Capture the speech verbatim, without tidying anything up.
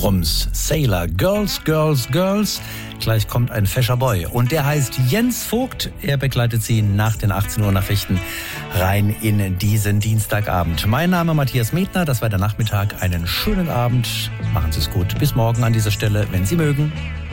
Rums. Sailor, Girls, Girls, Girls. Gleich kommt ein fescher Boy. Und der heißt Jens Vogt. Er begleitet Sie nach den achtzehn Uhr Nachrichten rein in diesen Dienstagabend. Mein Name Matthias Medner. Das war der Nachmittag. Einen schönen Abend. Machen Sie es gut. Bis morgen an dieser Stelle, wenn Sie mögen.